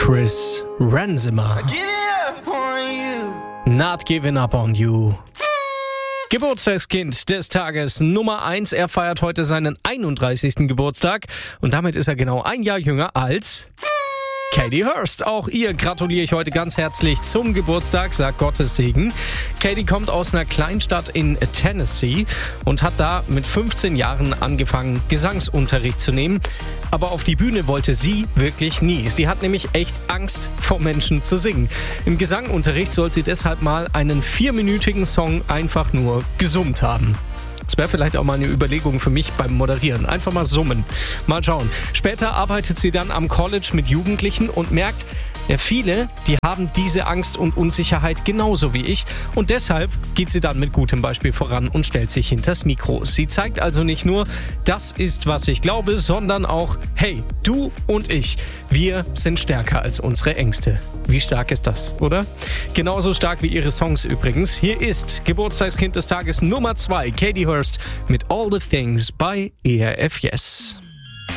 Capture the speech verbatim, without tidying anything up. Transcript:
Chris Ranzima. Not giving up on you. Geburtstagskind des Tages Nummer eins. Er feiert heute seinen einunddreißigsten Geburtstag und damit ist er genau ein Jahr jünger als Katie Hurst. Auch ihr gratuliere ich heute ganz herzlich zum Geburtstag, sagt Gottes Segen. Katie kommt aus einer Kleinstadt in Tennessee und hat da mit fünfzehn Jahren angefangen, Gesangsunterricht zu nehmen. Aber auf die Bühne wollte sie wirklich nie. Sie hat nämlich echt Angst, vor Menschen zu singen. Im Gesangunterricht soll sie deshalb mal einen vierminütigen Song einfach nur gesummt haben. Das wäre vielleicht auch mal eine Überlegung für mich beim Moderieren. Einfach mal summen. Mal schauen. Später arbeitet sie dann am College mit Jugendlichen und merkt, ja, viele, die haben diese Angst und Unsicherheit genauso wie ich. Und deshalb geht sie dann mit gutem Beispiel voran und stellt sich hinters Mikro. Sie zeigt also nicht nur, das ist, was ich glaube, sondern auch, hey, du und ich, wir sind stärker als unsere Ängste. Wie stark ist das, oder? Genauso stark wie ihre Songs übrigens. Hier ist Geburtstagskind des Tages Nummer zwei, Katie Hurst mit All the Things bei E R F Yes.